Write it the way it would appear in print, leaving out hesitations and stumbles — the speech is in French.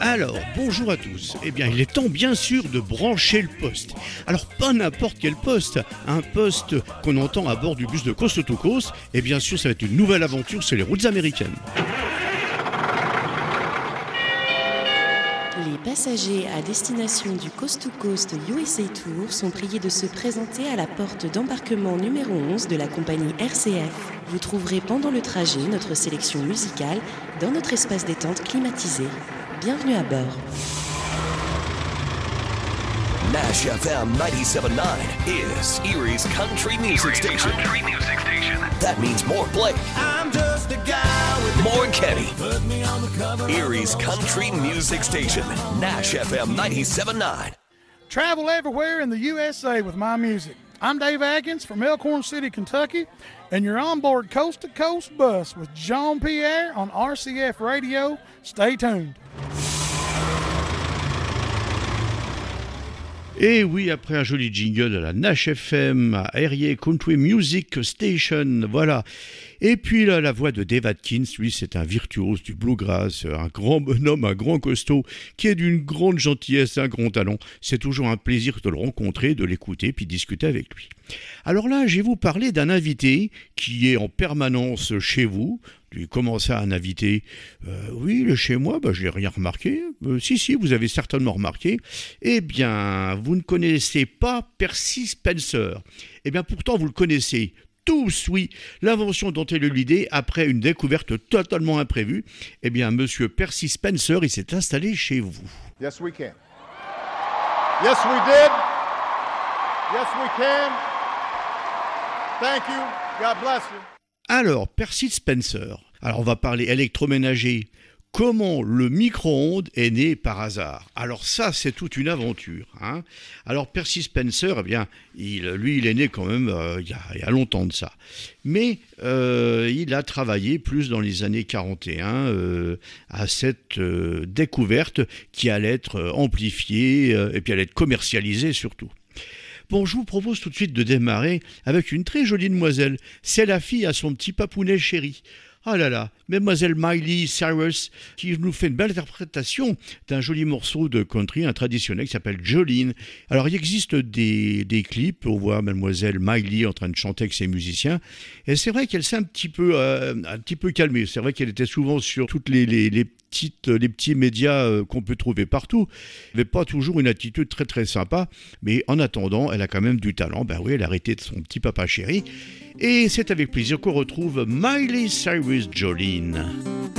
Alors, bonjour à tous. Eh bien, il est temps bien sûr de brancher le poste. Alors, pas n'importe quel poste, un poste qu'on entend à bord du bus de Coast to Coast. Et bien sûr, ça va être une nouvelle aventure sur les routes américaines. Les passagers à destination du Coast to Coast USA Tour sont priés de se présenter à la porte d'embarquement numéro 11 de la compagnie RCF. Vous trouverez pendant le trajet notre sélection musicale dans notre espace détente climatisé. Bienvenue à bord. Nash FM 97.9 is Erie's country music station. That means more Blake. I'm just a guy with More Kenny. put me on the cover. Erie's country music station. Nash FM 97.9. Travel everywhere in the USA with my music. I'm Dave Atkins from Elkhorn City, Kentucky, and you're on board Coast to Coast Bus with Jean Pierre on RCF Radio. Stay tuned. Et oui, après un joli jingle à la Nash FM, à Erie Country Music Station, voilà. Et puis là, la voix de Dave Atkins, lui, c'est un virtuose du bluegrass, un grand bonhomme, un grand costaud, qui est d'une grande gentillesse, un grand talent. C'est toujours un plaisir de le rencontrer, de l'écouter, puis discuter avec lui. Alors là, je vais vous parler d'un invité qui est en permanence chez vous. Comment ça, un invité ? Oui, il est chez moi, je n'ai rien remarqué. Si, vous avez certainement remarqué. Eh bien, vous ne connaissez pas Percy Spencer. Eh bien, pourtant, vous le connaissez tous, oui. L'invention dont est l'idée après une découverte totalement imprévue. Eh bien, monsieur Percy Spencer, il s'est installé chez vous. Yes, we can. Yes, we did. Yes, we can. Thank you. God bless you. Alors, Percy Spencer. Alors, on va parler électroménager. Comment le micro-ondes est né par hasard ? Alors ça, c'est toute une aventure. Alors, Percy Spencer, eh bien, il est né quand même il y a longtemps de ça. Mais il a travaillé plus dans les années 41 à cette découverte qui allait être amplifiée et puis allait être commercialisée surtout. Bon, je vous propose tout de suite de démarrer avec une très jolie demoiselle. C'est la fille à son petit papounet chéri. Ah là là, Mademoiselle Miley Cyrus, qui nous fait une belle interprétation d'un joli morceau de country, un traditionnel qui s'appelle Jolene. Alors, il existe des clips, on voit Mademoiselle Miley en train de chanter avec ses musiciens, et c'est vrai qu'elle s'est un petit peu calmée. C'est vrai qu'elle était souvent sur toutes les petits médias qu'on peut trouver partout. Elle n'avait pas toujours une attitude très très sympa, mais en attendant, elle a quand même du talent. Ben oui, elle a arrêté de son petit papa chéri. Et c'est avec plaisir qu'on retrouve Miley Cyrus Jolene.